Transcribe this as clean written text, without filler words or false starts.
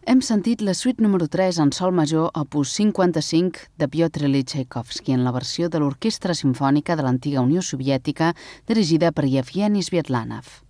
Hem sentit la suite número 3 en sol major opus 55 de Piotr Ilyich Txaikovski en la versió de l'Orquestra Simfònica de l'antiga Unió Soviètica dirigida per Yevgeny Sviatlanov.